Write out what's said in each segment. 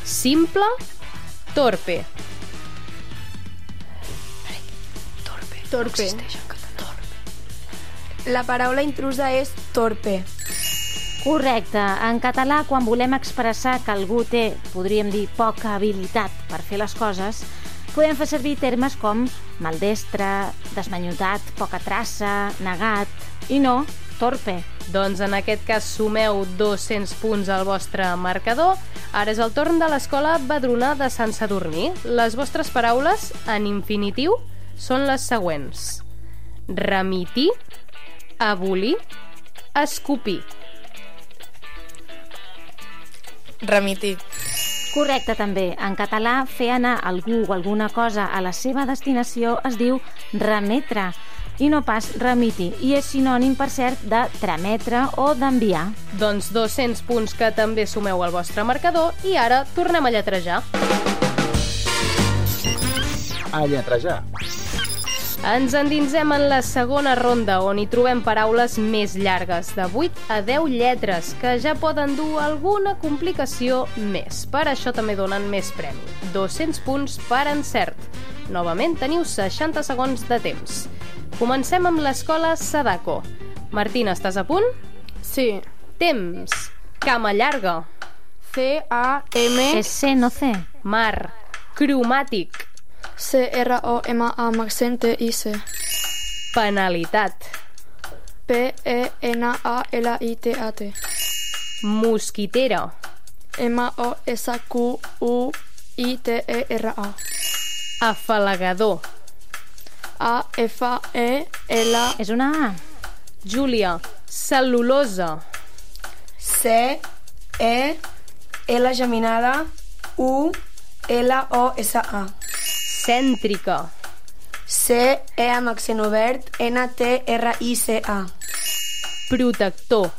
Simple, torpe. Torpe. La paraula intrusa és torpe. Correcte. En català, quan volem expressar que algú té, podríem dir, poca habilitat per fer les coses, podem fer servir termes com maldestre, desmanyotat, poca traça, negat i no, torpe. Doncs en aquest cas sumeu 200 punts al vostre marcador. Ara és el torn de l'Escola Vedruna de Sant Sadurní. Les vostres paraules en infinitiu són les següents: remitir, abolir, escopir. Remitir. Correcte, també. En català, fer anar algú o alguna cosa a la seva destinació es diu remetre i no pas remitir, i és sinònim, per cert, de trametre o d'enviar. Doncs 200 punts que també sumeu al vostre marcador i ara tornem a lletrejar. A lletrejar. Ens endinsem en la segona ronda, on hi trobem paraules més llargues, de 8 a 10 lletres, que ja poden dur alguna complicació més. Per això també donen més premi. 200 punts per encert. Novament teniu 60 segons de temps. Comencem amb l'Escola Sadako. Martina, estàs a punt? Sí. Temps. Cama llarga. C-A-M És C, no C. Mar. Cromàtic. C-R-O-M-A amb accent T-I-C. Penalitat. P-E-N-A-L-I-T-A-T. Mosquitera. M-O-S-Q-U-I-T-E-R-A. Afalagador. A-F-E-L. És una A. Júlia. Cel·lulosa. C-E-L geminada U-L-O-S-A. Cèntrica. C-E amb accent obert N-T-R-I-C-A. Protector.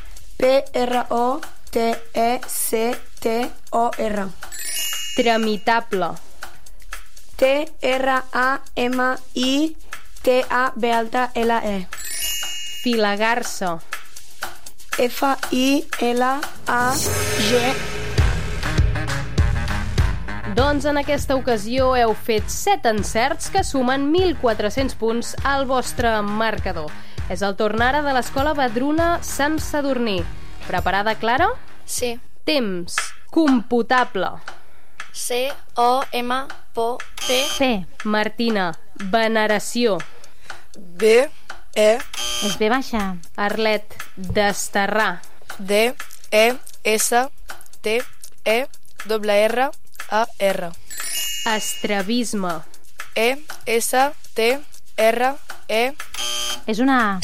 P-R-O-T-E-C-T-O-R. Tramitable. T-R-A-M-I-T-A-B-L-E. Filagarsa. F-I-L-A-G. Doncs en aquesta ocasió heu fet 7 encerts que sumen 1.400 punts al vostre marcador. És el torn ara de l'Escola Vedruna Sant Sadurní. Preparada, Clara? Sí. Temps. Computable. C-O-M-P-T. P. Martina. Veneració. B-E. És B baixa. Arlet. Desterrar. D-E-S-T-E-R-R-A-R. Estrabisme. E-S-T-R-E. És una A.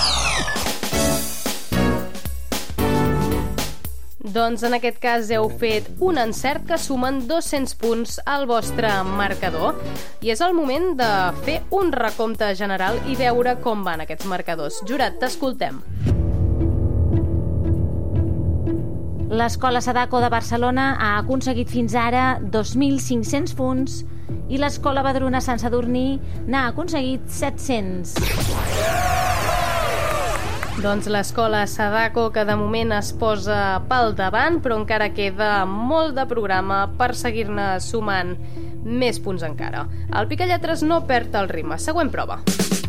Doncs en aquest cas heu fet un encert que sumen 200 punts al vostre marcador. I és el moment de fer un recompte general i veure com van aquests marcadors. Jurat, t'escoltem. L'Escola Sadako de Barcelona ha aconseguit fins ara 2.500 punts i l'Escola Vedruna Sant Sadurní n'ha aconseguit 700. Doncs l'Escola Sadako, que de moment es posa pel davant, però encara queda molt de programa per seguir-ne sumant més punts encara. El Picalletres no perd el ritme. Següent prova.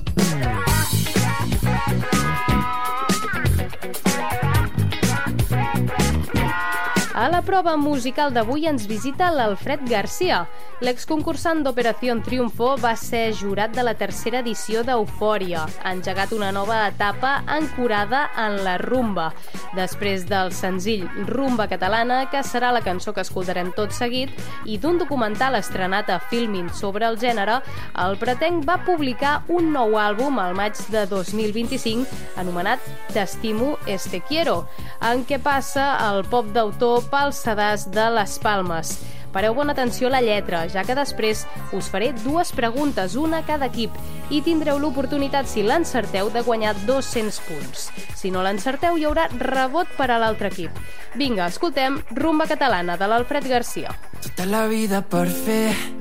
A la prova musical d'avui ens visita l'Alfred Garcia. L'exconcursant d'Operación Triunfo va ser jurat de la tercera edició d'Eufòria. Ha engegat una nova etapa ancorada en la rumba. Després del senzill Rumba Catalana, que serà la cançó que escoltarem tot seguit, i d'un documental estrenat a Filmin sobre el gènere, el pretenc va publicar un nou àlbum al maig de 2025 anomenat T'estimo, este quiero, en què passa el pop d'autor pels sedars de les Palmes. Pareu bona atenció a la lletra, ja que després us faré 2 preguntes, una a cada equip, i tindreu l'oportunitat, si l'encerteu, de guanyar 200 punts. Si no l'encerteu, hi haurà rebot per a l'altre equip. Vinga, escoltem Rumba Catalana, de l'Alfred Garcia. Tota la vida per fer